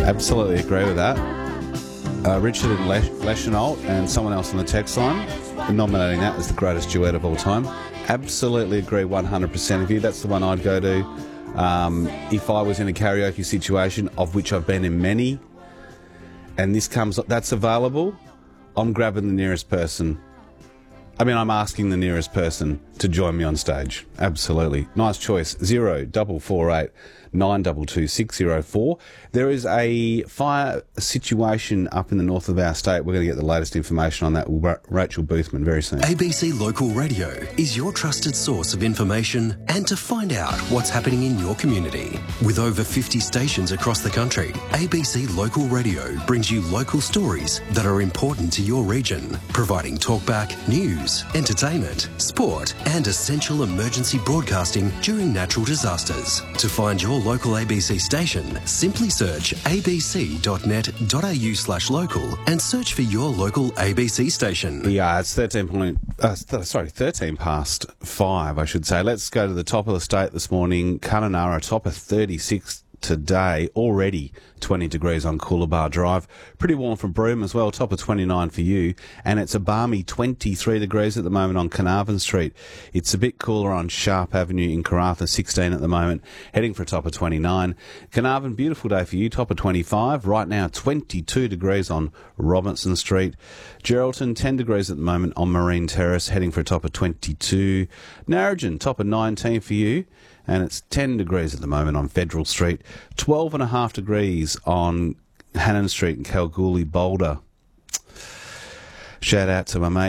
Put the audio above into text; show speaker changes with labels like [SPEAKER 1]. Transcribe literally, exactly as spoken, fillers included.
[SPEAKER 1] Absolutely agree with that. Uh, Richard and Les- Leschenault and someone else on the text line nominating that as the greatest duet of all time. Absolutely agree one hundred percent of you. That's the one I'd go to. Um, if I was in a karaoke situation, of which I've been in many, and this comes, that's available, I'm grabbing the nearest person. I mean, I'm asking the nearest person to join me on stage. Absolutely. Nice choice. Zero double four eight nine two two six zero four. There is a fire situation up in the north of our state. We're going to get the latest information on that with Rachel Boothman very soon.
[SPEAKER 2] A B C Local Radio is your trusted source of information and to find out what's happening in your community. With over fifty stations across the country, A B C Local Radio brings you local stories that are important to your region, providing talkback, news, entertainment, sport and essential emergency broadcasting during natural disasters. To find your local A B C station, simply search abc.net.au slash local and search for your local A B C station.
[SPEAKER 1] Yeah, it's thirteen point, uh, th- sorry, thirteen past five, I should say. Let's go to the top of the state this morning. Kununurra, top of thirty-six today, already twenty degrees on Coolabah Drive. Pretty warm from Broome as well, top of twenty-nine for you. And it's a balmy twenty-three degrees at the moment on Carnarvon Street. It's a bit cooler on Sharp Avenue in Karratha, sixteen at the moment, heading for a top of twenty-nine. Carnarvon, beautiful day for you, top of twenty-five. Right now, twenty-two degrees on Robinson Street. Geraldton, ten degrees at the moment on Marine Terrace, heading for a top of twenty-two. Narrogin, top of nineteen for you. And it's ten degrees at the moment on Federal Street, twelve and a half degrees on Hannon Street in Kalgoorlie, Boulder. Shout out to my mate